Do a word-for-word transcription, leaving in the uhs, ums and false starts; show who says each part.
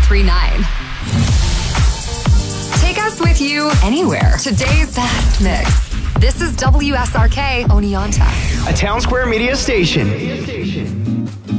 Speaker 1: three nine. Take us with you anywhere. Today's best mix. This is W S R K Oneonta.
Speaker 2: A Town Square Media station.